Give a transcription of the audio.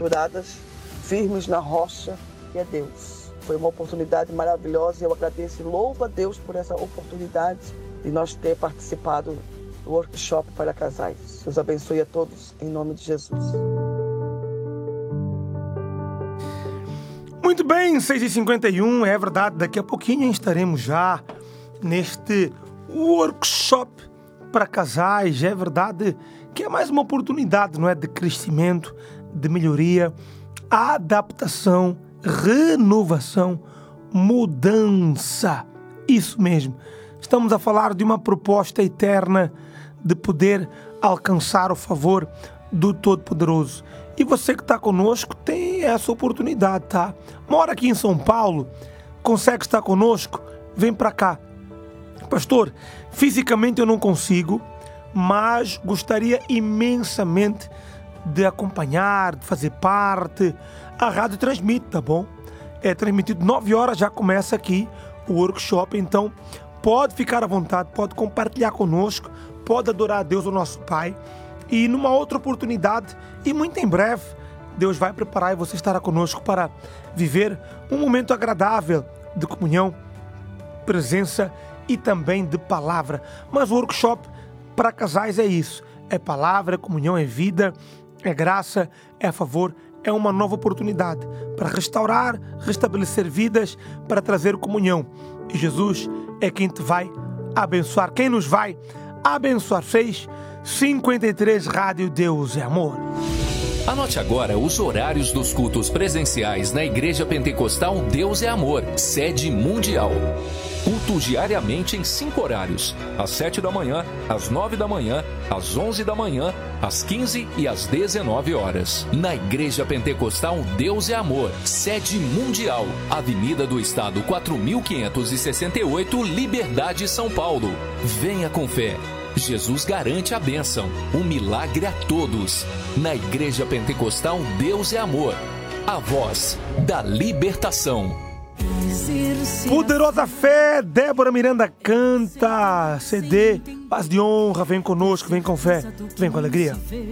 estruturadas, firmes na rocha que é Deus. Foi uma oportunidade maravilhosa e eu agradeço e louvo a Deus por essa oportunidade de nós ter participado do workshop para casais. Deus abençoe a todos, em nome de Jesus. Muito bem, 6h51, é verdade, daqui a pouquinho estaremos já neste workshop para casais. É verdade que é mais uma oportunidade, não é, de crescimento, de melhoria, adaptação, renovação, mudança. Isso mesmo. Estamos a falar de uma proposta eterna de poder alcançar o favor do Todo-Poderoso. E você que está conosco tem essa oportunidade, tá? Mora aqui em São Paulo, consegue estar conosco? Vem para cá. Pastor, fisicamente eu não consigo, mas gostaria imensamente de acompanhar, de fazer parte. A rádio transmite, tá bom? É transmitido 9 horas, já começa aqui o workshop, então pode ficar à vontade, pode compartilhar conosco, pode adorar a Deus, o nosso Pai. E numa outra oportunidade, e muito em breve, Deus vai preparar e você estará conosco para viver um momento agradável de comunhão, presença e também de palavra. Mas o workshop para casais é isso. É palavra, é comunhão, é vida, é graça, é a favor, é uma nova oportunidade para restaurar, restabelecer vidas, para trazer comunhão. E Jesus é quem te vai abençoar. Quem nos vai abençoar? 6h53, Rádio Deus é Amor. Anote agora os horários dos cultos presenciais na Igreja Pentecostal Deus é Amor, sede mundial. Culto diariamente em 5 horários: às 7 da manhã, às 9 da manhã, às 11 da manhã, às 15 e às 19 horas. Na Igreja Pentecostal Deus é Amor, sede mundial, Avenida do Estado 4568, Liberdade, São Paulo. Venha com fé. Jesus garante a bênção, um milagre a todos. Na Igreja Pentecostal Deus é Amor, a voz da libertação. Poderosa Fé, Débora Miranda canta, CD, Paz de Honra, vem conosco, vem com fé, vem com alegria.